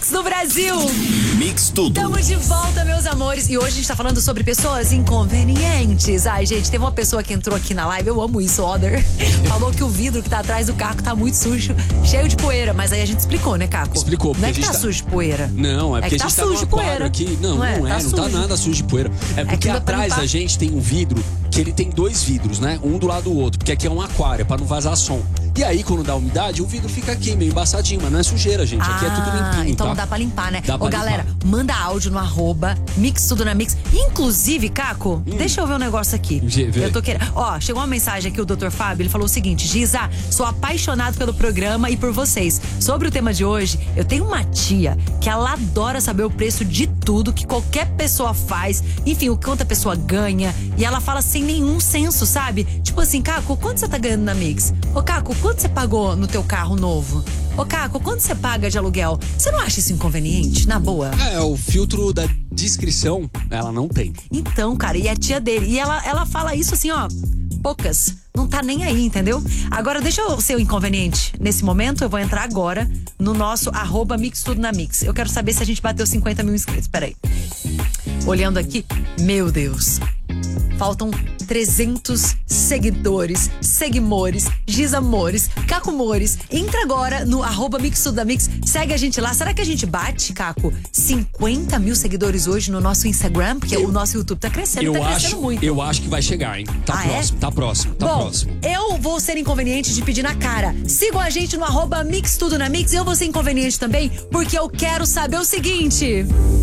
Mix do Brasil. Mix tudo. Estamos de volta, meus amores. E hoje a gente tá falando sobre pessoas inconvenientes. Ai, gente, teve uma pessoa que entrou aqui na live, eu amo isso, Oder. Falou que o vidro que tá atrás do carro tá muito sujo, cheio de poeira. Mas aí a gente explicou, né, Caco? Explicou. Não é que tá sujo de poeira. Não, é porque que a gente tá tá sujo de num aquário poeira. aqui. Não tá nada sujo de poeira. É porque que não dá pra atrás limpar. da gente tem um vidro que ele tem dois vidros, né? Um do lado do outro, porque aqui é um aquário, é pra não vazar som. E aí, quando dá umidade, o vidro fica aqui, meio embaçadinho, mas não é sujeira, gente. Aqui é tudo limpinho, então tá? dá pra limpar, né? Dá pra galera, limpar. manda áudio no @Mix Tudo na Mix. Inclusive, Caco, deixa eu ver um negócio aqui. Vê. Eu tô querendo. Ó, chegou uma mensagem aqui, o Dr. Fábio, ele falou o seguinte: Giza, sou apaixonado pelo programa e por vocês. Sobre o tema de hoje, eu tenho uma tia que ela adora saber o preço de tudo que qualquer pessoa faz, enfim, o quanto a pessoa ganha. E ela fala sem nenhum senso, sabe? Tipo assim, Caco, quanto você tá ganhando na Mix? Ô, Caco, quanto você pagou no teu carro novo? Ô, Caco, quanto você paga de aluguel? Você não acha isso inconveniente? Na boa? É, o filtro da descrição, ela não tem. Então, cara, e a tia dele? E ela fala isso assim, ó, poucas. Não tá nem aí, entendeu? Agora, deixa eu ser o inconveniente. Nesse momento, eu vou entrar agora no nosso @Mix Tudo na Mix. Eu quero saber se a gente bateu 50 mil inscritos. Peraí. Olhando aqui, meu Deus. Faltam 300 seguidores, seguimores, Gisamores, Cacumores. Entra agora no @Mix Tudo da Mix, segue a gente lá. Será que a gente bate, Caco, 50 mil seguidores hoje no nosso Instagram? Porque o nosso YouTube tá crescendo, crescendo muito. Eu acho que vai chegar, hein? Tá próximo, é? tá próximo. Bom, eu vou ser inconveniente de pedir na cara. Sigam a gente no @Mix Tudo na Mix. Eu vou ser inconveniente também, porque eu quero saber o seguinte.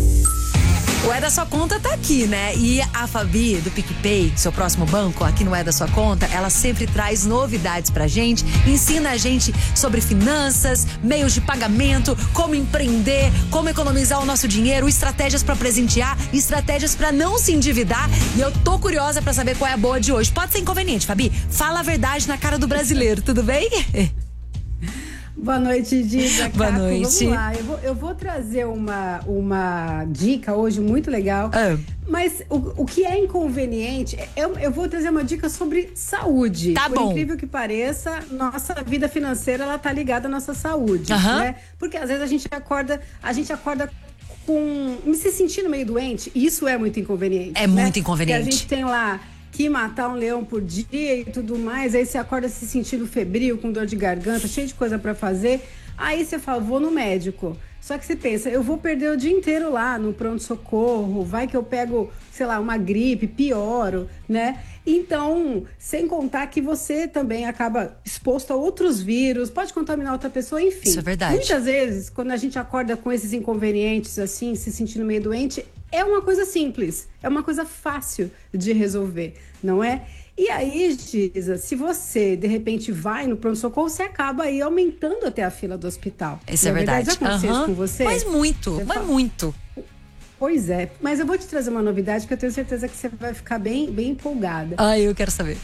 O É da Sua Conta tá aqui, né? E a Fabi, do PicPay, seu próximo banco, aqui no É da Sua Conta, ela sempre traz novidades pra gente, ensina a gente sobre finanças, meios de pagamento, como empreender, como economizar o nosso dinheiro, estratégias pra presentear, estratégias pra não se endividar. E eu tô curiosa pra saber qual é a boa de hoje. Pode ser inconveniente, Fabi? Fala a verdade na cara do brasileiro, tudo bem? Boa noite, Giza. Boa noite. Vamos lá, eu vou trazer uma dica hoje muito legal. Mas o que é inconveniente, eu vou trazer uma dica sobre saúde. Tá bom. Por incrível que pareça, nossa vida financeira, ela tá ligada à nossa saúde, né? Porque às vezes a gente acorda com se sentindo meio doente, e isso é muito inconveniente. É muito inconveniente. Porque a gente tem lá que matar um leão por dia e tudo mais, aí você acorda se sentindo febril, com dor de garganta, cheio de coisa pra fazer, aí você fala, vou no médico. Só que você pensa, eu vou perder o dia inteiro lá no pronto-socorro, vai que eu pego, sei lá, uma gripe, pioro, né? Então, sem contar que você também acaba exposto a outros vírus, pode contaminar outra pessoa, enfim. Isso é verdade. Muitas vezes, quando a gente acorda com esses inconvenientes, assim, se sentindo meio doente, é uma coisa simples, é uma coisa fácil de resolver, não é? E aí, Giza, se você, de repente, vai no pronto-socorro, você acaba aí aumentando até a fila do hospital. Isso é verdade. Já aconteceu isso com você? Mas muito, muito. Pois é, mas eu vou te trazer uma novidade que eu tenho certeza que você vai ficar bem empolgada. Ai, eu quero saber.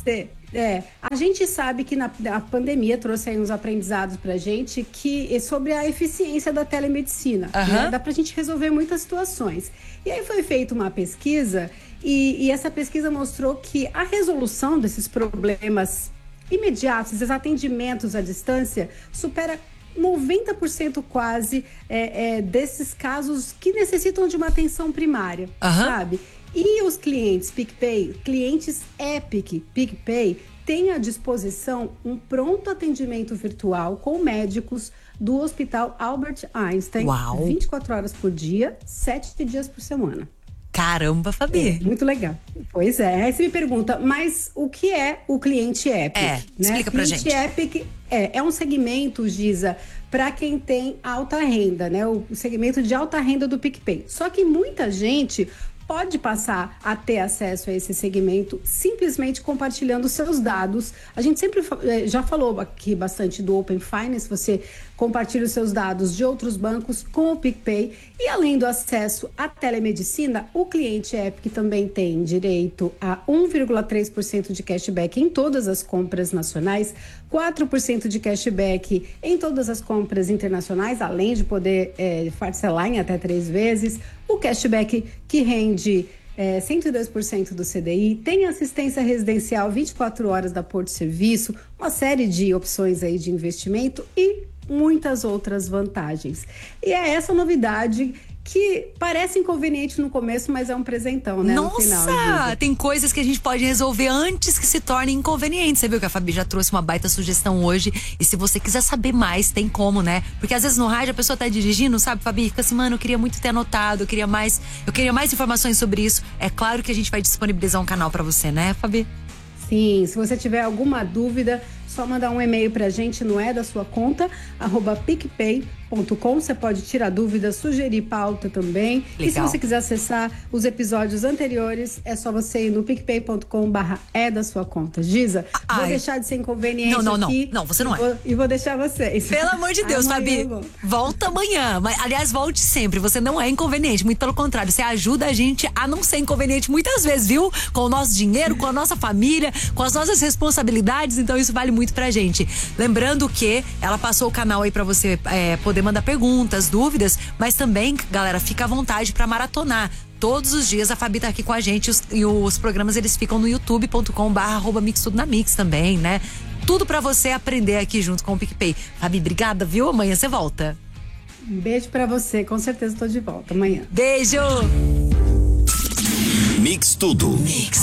A gente sabe que a pandemia trouxe aí uns aprendizados pra gente sobre a eficiência da telemedicina. Né? Dá pra gente resolver muitas situações. E aí foi feita uma pesquisa e essa pesquisa mostrou que a resolução desses problemas imediatos, esses atendimentos à distância, supera 90% quase desses casos que necessitam de uma atenção primária, sabe? E os clientes PicPay, clientes Epic PicPay, têm à disposição um pronto atendimento virtual com médicos do Hospital Albert Einstein. Uau. 24 horas por dia, 7 dias por semana. Caramba, Fabi. Muito legal. Pois é. Aí você me pergunta, mas o que é o cliente Epic? Né? Explica pra gente. O cliente Epic é um segmento, Giza, para quem tem alta renda, né? O segmento de alta renda do PicPay. Só que muita gente pode passar a ter acesso a esse segmento simplesmente compartilhando seus dados. A gente sempre já falou aqui bastante do Open Finance, você compartilha os seus dados de outros bancos com o PicPay. E além do acesso à telemedicina, o cliente Epic também tem direito a 1,3% de cashback em todas as compras nacionais, 4% de cashback em todas as compras internacionais, além de poder parcelar em até 3 vezes. O cashback que rende 102% do CDI, tem assistência residencial 24 horas da Porto Serviço, uma série de opções aí de investimento e muitas outras vantagens. E é essa novidade que parece inconveniente no começo, mas é um presentão, né? Nossa, no final, tem coisas que a gente pode resolver antes que se tornem inconvenientes. Você viu que a Fabi já trouxe uma baita sugestão hoje. E se você quiser saber mais, tem como, né? Porque às vezes no rádio a pessoa tá dirigindo, sabe, Fabi? Fica assim, mano, eu queria muito ter anotado, eu queria mais informações sobre isso. É claro que a gente vai disponibilizar um canal pra você, né, Fabi? Sim, se você tiver alguma dúvida, só mandar um e-mail pra gente no @picpay.com. Você pode tirar dúvidas, sugerir pauta também. Legal. E se você quiser acessar os episódios anteriores, é só você ir no picpay.com/da-sua-conta. Giza, vou deixar de ser inconveniente aqui. Não, você não E vou deixar vocês. Pelo amor de Deus, Fabi. Volta amanhã. Aliás, volte sempre. Você não é inconveniente. Muito pelo contrário. Você ajuda a gente a não ser inconveniente muitas vezes, viu? Com o nosso dinheiro, com a nossa família, com as nossas responsabilidades. Então isso vale muito pra gente. Lembrando que ela passou o canal aí pra você poder mandar perguntas, dúvidas, mas também, galera, fica à vontade pra maratonar. Todos os dias a Fabi tá aqui com a gente e os programas eles ficam no youtube.com/mixtudonamix também, né? Tudo pra você aprender aqui junto com o PicPay. Fabi, obrigada, viu? Amanhã você volta. Um beijo pra você, com certeza tô de volta amanhã. Beijo! Mix Tudo.